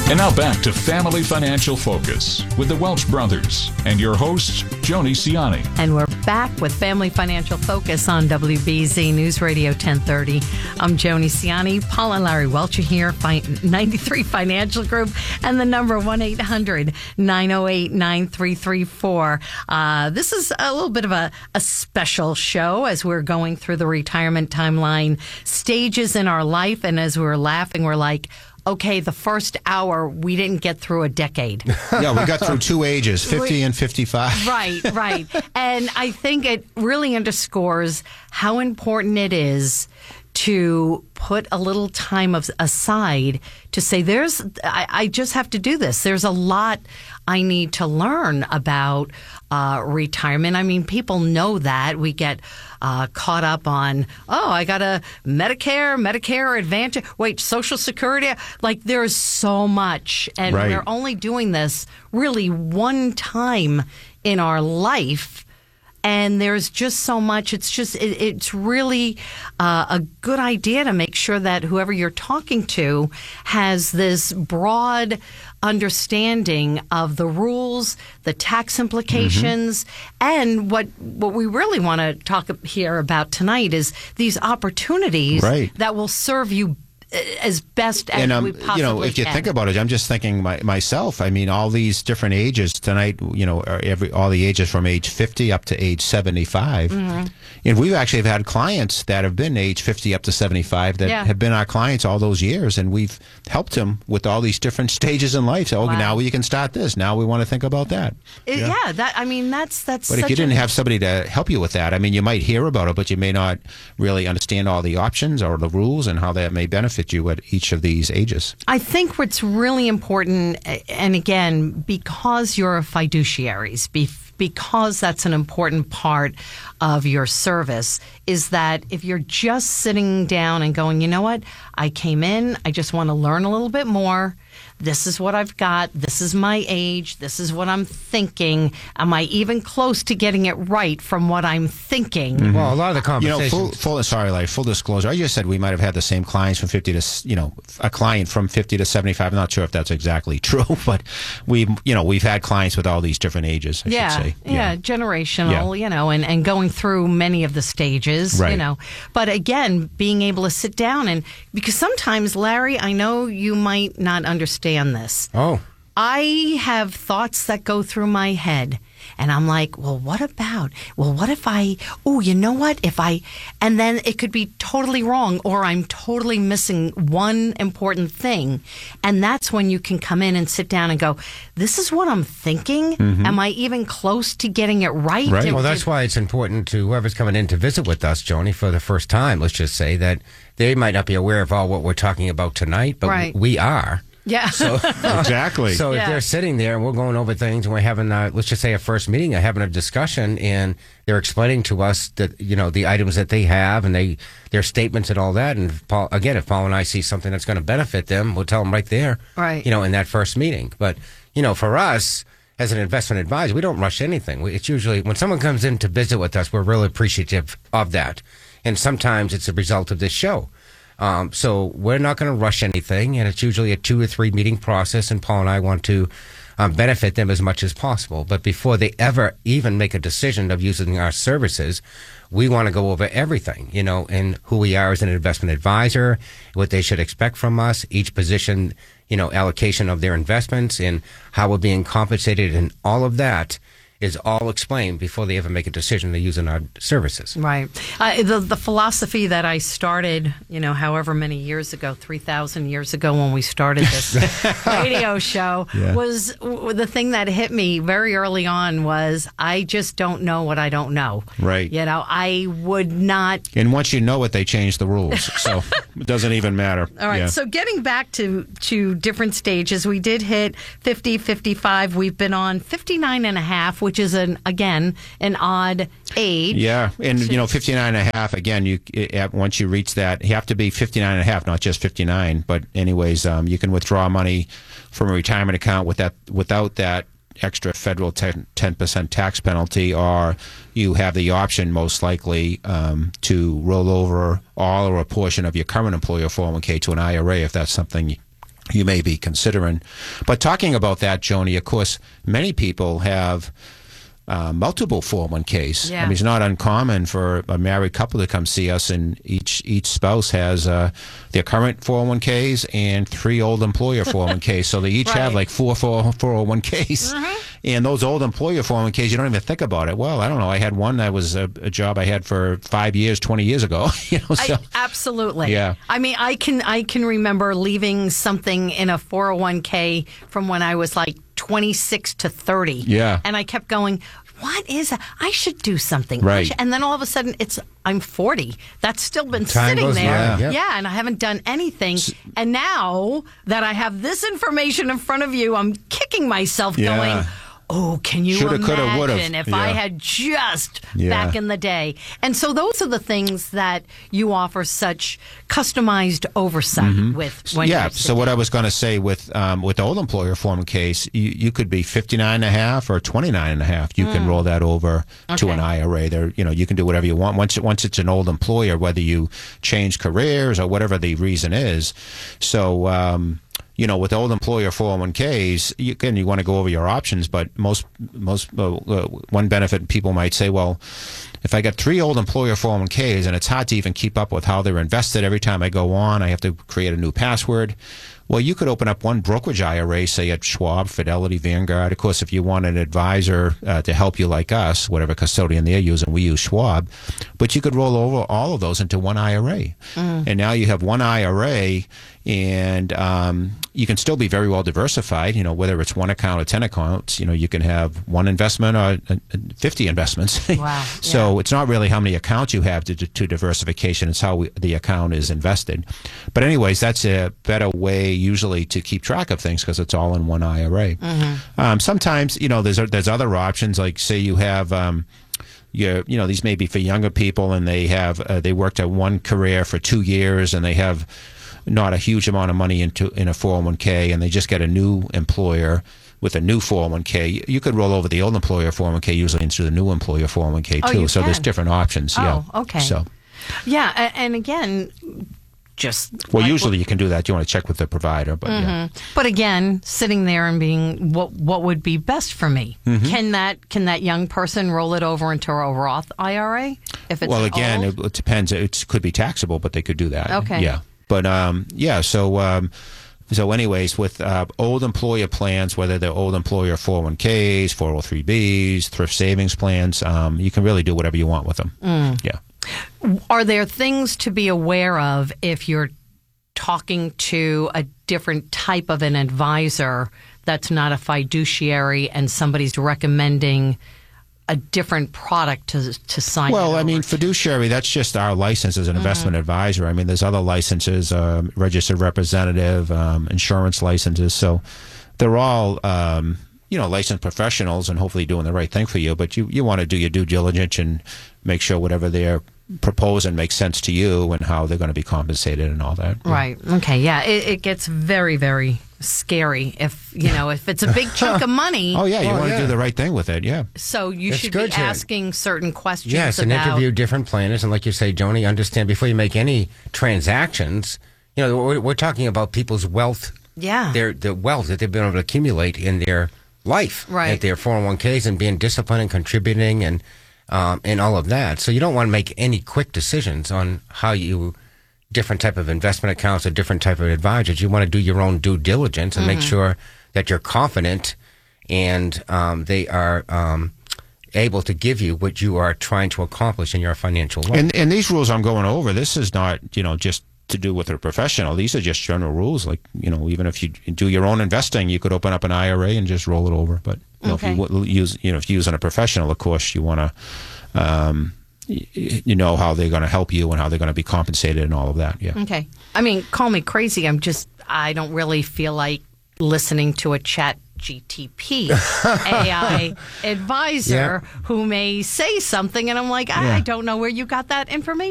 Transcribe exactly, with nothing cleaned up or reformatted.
And now back to Family Financial Focus with the Welch Brothers and your host, Joni Ciani. And we're back with Family Financial Focus on W B Z News Radio ten thirty. I'm Joni Ciani. Paul and Larry Welch are here, ninety-three Financial Group, and the number one eight hundred nine oh eight nine three three four. Uh, this is a little bit of a, a special show as we're going through the retirement timeline stages in our life. And as we're laughing, we're like, okay, the first hour, we didn't get through a decade. Yeah, we got through two ages, fifty and fifty-five. Right, right. And I think it really underscores how important it is to put a little time of, aside to say, there's, I, I just have to do this. There's a lot I need to learn about uh, retirement. I mean, people know that. We get uh, caught up on, oh, I got a Medicare, Medicare Advantage, wait, Social Security. Like, there's so much. And right. We're only doing this really one time in our life. And there's just so much. It's just, it, it's really uh, a good idea to make sure that whoever you're talking to has this broad understanding of the rules, the tax implications, mm-hmm. and what what we really want to talk here about tonight is these opportunities right. that will serve you as best as and, um, we possibly you know, if you can. think about it, I'm just thinking my, myself. I mean, all these different ages tonight. You know, are every all the ages from age fifty up to age seventy-five. Mm-hmm. And we've actually had clients that have been age fifty up to seventy-five that yeah. have been our clients all those years, and we've helped them with all these different stages in life. So, oh, wow. now you can start this. Now we want to think about that. It, yeah. yeah, that I mean, that's that's. But if you didn't have somebody to help you with that, I mean, you might hear about it, but you may not really understand all the options or the rules and how that may benefit you at each of these ages. I think what's really important, and again, because you're fiduciaries, because that's an important part of your service, is that if you're just sitting down and going, you know what, I came in, I just want to learn a little bit more. This is what I've got. This is my age. This is what I'm thinking. Am I even close to getting it right from what I'm thinking? Mm-hmm. Well, a lot of the conversations. You know, full, full, sorry, like full disclosure. I just said we might have had the same clients from fifty to, you know, a client from fifty to seventy-five. I'm not sure if that's exactly true, but we, you know, we've had clients with all these different ages. I yeah, should say. Yeah, yeah, generational. Yeah. You know, and, and going through many of the stages. Right. You know, but again, being able to sit down and because sometimes, Larry, I know you might not understand this. Oh. I have thoughts that go through my head. And I'm like, well, what about, well, what if I, oh, you know what, if I, and then it could be totally wrong or I'm totally missing one important thing. And that's when you can come in and sit down and go, this is what I'm thinking. Mm-hmm. Am I even close to getting it right? Right. Well, that's why it's important to whoever's coming in to visit with us, Joni, for the first time, let's just say that they might not be aware of all what we're talking about tonight, but right. we are. Yeah. So exactly. So yeah. if they're sitting there and we're going over things and we're having, uh, let's just say, a first meeting, or having a discussion, and they're explaining to us that you know the items that they have and they their statements and all that. And if Paul, again, if Paul and I see something that's going to benefit them, we'll tell them right there. Right. You know, in that first meeting. But you know, for us as an investment advisor, we don't rush anything. We, it's usually when someone comes in to visit with us, we're really appreciative of that. And sometimes it's a result of this show. Um, so we're not going to rush anything, and it's usually a two or three meeting process, and Paul and I want to um, benefit them as much as possible. But before they ever even make a decision of using our services, we want to go over everything, you know, and who we are as an investment advisor, what they should expect from us, each position, you know, allocation of their investments, and how we're being compensated, and all of that is all explained before they ever make a decision to using our services. Right. Uh, the the philosophy that I started, you know, however many years ago, three thousand years ago when we started this radio show, yeah. was w- the thing that hit me very early on was I just don't know what I don't know. Right. You know, I would not. And once you know it, they change the rules. So it doesn't even matter. All right. Yeah. So getting back to, to different stages, we did hit fifty, fifty-five. We've been on fifty-nine and a half, which is, an again, an odd age. Yeah. And, you know, fifty-nine and a half, again, you it, once you reach that, you have to be fifty-nine and a half, not just fifty-nine. But anyways, um, you can withdraw money from a retirement account with that, without that extra federal ten percent tax penalty, or you have the option, most likely, um, to roll over all or a portion of your current employer four oh one k to an I R A if that's something you may be considering. But talking about that, Joni, of course, many people have uh, multiple four oh one k's. Yeah. I mean, it's not uncommon for a married couple to come see us, and each each spouse has uh, their current four oh one k's and three old employer four oh one k's. So they each Right. have like four four oh one k's. Mm-hmm. And those old employer four oh one k's, you don't even think about it. Well, I don't know. I had one that was a, a job I had for five years, twenty years ago. you know, so. I, absolutely. Yeah. I mean, I can I can remember leaving something in a four oh one k from when I was like twenty-six to thirty. Yeah. And I kept going, what is that? I should do something. I Right. should- And then all of a sudden, it's I'm forty. That's still been Time sitting goes there. by, yep. Yeah, and I haven't done anything. And now that I have this information in front of you, I'm kicking myself Yeah. going, oh, can you Shoulda, coulda, imagine would've. if I Yeah. had just Yeah. back in the day? And so those are the things that you offer such customized oversight with. When Mm-hmm. Yeah. you're So what sitting. I was going to say with um, with the old employer four oh one k's, you, you could be fifty-nine and a half or twenty-nine and a half. You can roll that over to Okay. an I R A. There, you know, you can do whatever you want. Once once it's an old employer, whether you change careers or whatever the reason is. So. Um, You know, with old employer four oh one k's, you, again, you want to go over your options, but most, most uh, uh, one benefit people might say, well, if I got three old employer four oh one k's and it's hard to even keep up with how they're invested, every time I go on, I have to create a new password. Well, you could open up one brokerage I R A, say at Schwab, Fidelity, Vanguard. Of course, if you want an advisor uh, to help you like us, whatever custodian they're using, we use Schwab. But you could roll over all of those into one I R A. Mm. And now you have one I R A, and um, you can still be very well diversified, you know, whether it's one account or ten accounts. You know, you can have one investment or uh, fifty investments. Wow. So Yeah. it's not really how many accounts you have to, to diversification. It's how we, the account is invested. But anyways, that's a better way usually to keep track of things because it's all in one I R A. Mm-hmm. Um, sometimes, you know, there's there's other options. Like say you have, um, you you know, these may be for younger people and they have uh, they worked at one career for two years and they have not a huge amount of money into in a four oh one k and they just get a new employer with a new four oh one k. You could roll over the old employer four oh one k usually into the new employer four oh one k Oh, too. you so there's can. different options. Oh, yeah. okay. So. Yeah, a- and again, just Well, like- usually you can do that. You want to check with the provider, but yeah. But again, sitting there and being what what would be best for me? Mm-hmm. Can that can that young person roll it over into a Roth I R A if it's Well, again, old? it, it depends. It could be taxable, but they could do that. Okay. Yeah. But um, yeah. So um, so anyways, with uh, old employer plans, whether they're old employer four oh one k's, four oh three b's, thrift savings plans, um, you can really do whatever you want with them. Mm. Yeah. Are there things to be aware of if you're talking to a different type of an advisor that's not a fiduciary and somebody's recommending a different product to to sign? Well, it I mean, over? fiduciary, that's just our license as an investment advisor. I mean, there's other licenses, um, registered representative, um, insurance licenses. So they're all, um, you know, licensed professionals and hopefully doing the right thing for you. But you, you want to do your due diligence and make sure whatever they're proposing makes sense to you and how they're going to be compensated and all that. Right. Okay. Yeah. It, it gets very, very scary if, you know, if it's a big chunk of money. Oh, yeah. You Well, want to yeah. do the right thing with it. Yeah. So you It's should be good to- asking certain questions Yes, and about. interview different planners. And like you say, Joni, understand before you make any transactions, you know, we're, we're talking about people's wealth, Yeah. their the wealth that they've been able to accumulate in their life, Right. at their four oh one k's and being disciplined and contributing and um, and all of that. So you don't want to make any quick decisions on how you different type of investment accounts or different type of advisors. You want to do your own due diligence and make sure that you're confident and um, they are um, able to give you what you are trying to accomplish in your financial life. And and these rules I'm going over, this is not, you know, just to do with a professional. These are just general rules. Like, you know, even if you do your own investing, you could open up an I R A and just roll it over. But you know, Okay. if you w- use, you know, if you're using a professional, of course, you want to, um, y- you know, how they're going to help you and how they're going to be compensated and all of that. Yeah. Okay. I mean, call me crazy. I'm just, I don't really feel like listening to a chat G T P A I advisor Yeah. who may say something and I'm like, I, Yeah. I don't know where you got that information.